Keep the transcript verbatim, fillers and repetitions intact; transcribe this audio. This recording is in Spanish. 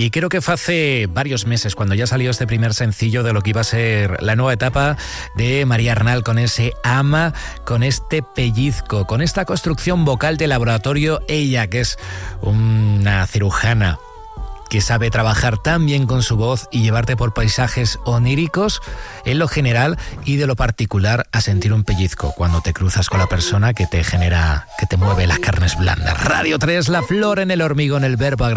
Y creo que fue hace varios meses cuando ya salió este primer sencillo de lo que iba a ser la nueva etapa de María Arnal, con ese ama, con este pellizco, con esta construcción vocal de laboratorio. Ella, que es una cirujana que sabe trabajar tan bien con su voz y llevarte por paisajes oníricos en lo general y de lo particular a sentir un pellizco cuando te cruzas con la persona que te genera, que te mueve las carnes blandas. Radio tres, La Flor en el Hormigón, el verbo